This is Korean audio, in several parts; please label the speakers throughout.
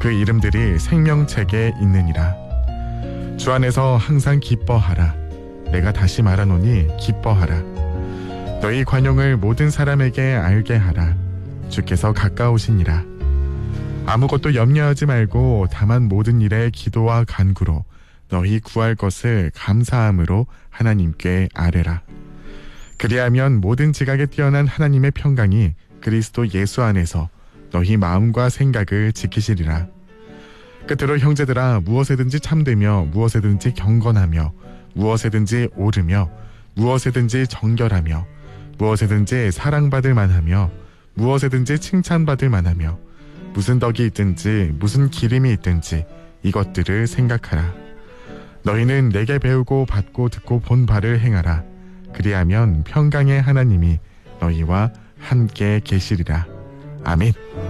Speaker 1: 그 이름들이 생명책에 있느니라. 주 안에서 항상 기뻐하라. 내가 다시 말하노니 기뻐하라. 너희 관용을 모든 사람에게 알게 하라. 주께서 가까우시니라. 아무것도 염려하지 말고 다만 모든 일에 기도와 간구로 너희 구할 것을 감사함으로 하나님께 아뢰라. 그리하면 모든 지각에 뛰어난 하나님의 평강이 그리스도 예수 안에서 너희 마음과 생각을 지키시리라. 끝으로 형제들아, 무엇에든지 참되며 무엇에든지 경건하며 무엇에든지 옳으며 무엇에든지 정결하며 무엇에든지 사랑받을 만하며 무엇에든지 칭찬받을 만하며 무슨 덕이 있든지 무슨 기림이 있든지 이것들을 생각하라. 너희는 내게 배우고 받고 듣고 본 바를 행하라. 그리하면 평강의 하나님이 너희와 함께 계시리라. 아멘.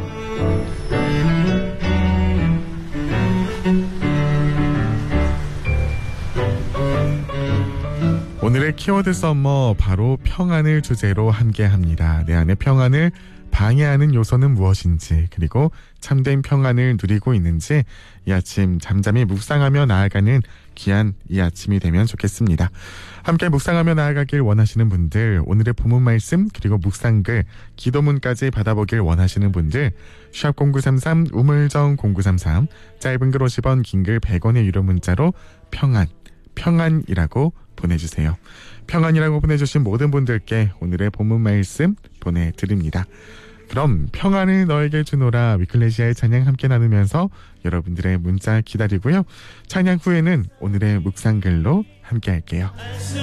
Speaker 1: 오늘의 키워드 썸머, 바로 평안을 주제로 함께합니다. 내 안의 평안을 방해하는 요소는 무엇인지, 그리고 참된 평안을 누리고 있는지 이 아침 잠잠히 묵상하며 나아가는 귀한 이 아침이 되면 좋겠습니다. 함께 묵상하며 나아가길 원하시는 분들, 오늘의 본문 말씀 그리고 묵상글, 기도문까지 받아보길 원하시는 분들, 샵0933 우물정 0933, 짧은 글 50원, 긴 글 100원의 유료 문자로 평안이라고 보내주세요. 평안이라고 보내주신 모든 분들께 오늘의 본문 말씀 보내드립니다. 그럼 평안을 너에게 주노라 위클레시아의 찬양 함께 나누면서 여러분들의 문자 기다리고요. 찬양 후에는 오늘의 묵상글로 함께 할게요.